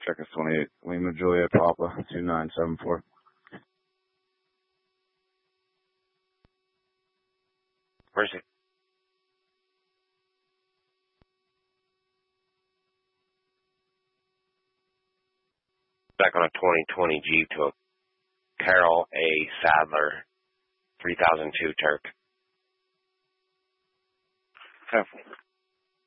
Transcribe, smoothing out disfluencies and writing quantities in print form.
Checkers 28, Lima Juliet Papa 2974. Mercy. Back on a 2020 Jeep to a Carol A. Sadler, 3002 Turk. Careful.